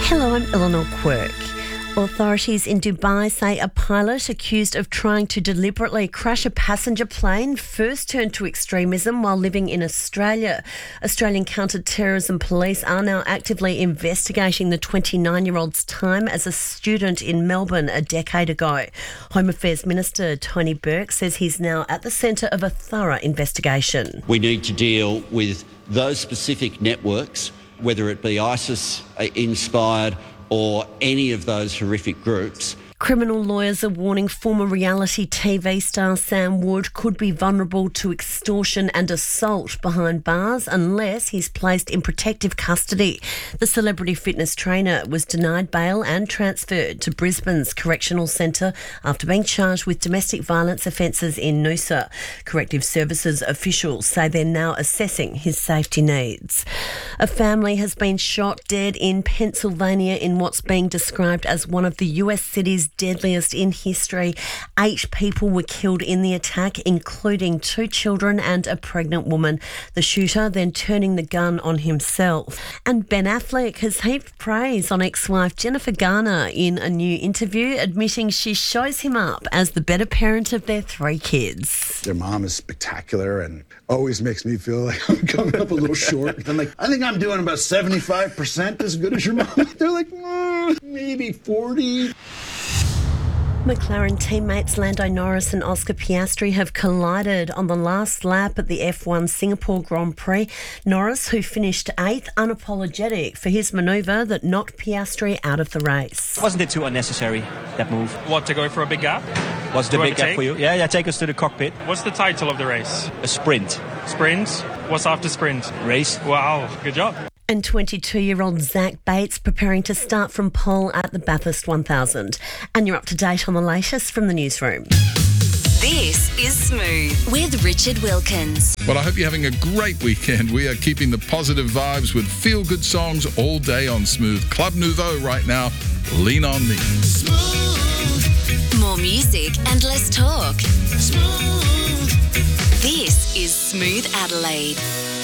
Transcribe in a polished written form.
Hello, I'm Eleanor Quirk. Authorities in Dubai say a pilot accused of trying to deliberately crash a passenger plane first turned to extremism while living in Australia. Australian counter-terrorism police are now actively investigating the 29-year-old's time as a student in Melbourne a decade ago. Home Affairs Minister Tony Burke says he's now at the centre of a thorough investigation. We need to deal with those specific networks, whether it be ISIS-inspired or any of those horrific groups. Criminal lawyers are warning former reality TV star Sam Wood could be vulnerable to extortion and assault behind bars unless he's placed in protective custody. The celebrity fitness trainer was denied bail and transferred to Brisbane's Correctional Centre after being charged with domestic violence offences in Noosa. Corrective Services officials say they're now assessing his safety needs. A family has been shot dead in Pennsylvania in what's being described as one of the US city's deadliest in history. 8 people were killed in the attack, including 2 children and a pregnant woman. The shooter then turning the gun on himself. And Ben Affleck has heaped praise on ex-wife Jennifer Garner in a new interview, admitting she shows him up as the better parent of their 3 kids. Their mom is spectacular and always makes me feel like I'm coming up a little short. I'm like, I think I'm doing about 75% as good as your mom. They're like, maybe 40. McLaren teammates Lando Norris and Oscar Piastri have collided on the last lap at the F1 Singapore Grand Prix. Norris, who finished 8th, unapologetic for his manoeuvre that knocked Piastri out of the race. Wasn't it too unnecessary, that move? What, to go for a big gap? Was the big gap for you? Yeah, take us to the cockpit. What's the title of the race? A sprint. Sprint? What's after sprint? Race. Wow, good job. And 22-year-old Zach Bates preparing to start from pole at the Bathurst 1000. And you're up to date on the latest from the newsroom. This is Smooth with Richard Wilkins. Well, I hope you're having a great weekend. We are keeping the positive vibes with feel-good songs all day on Smooth. Club Nouveau right now, Lean On Me. Smooth. More music and less talk. Smooth. This is Smooth Adelaide.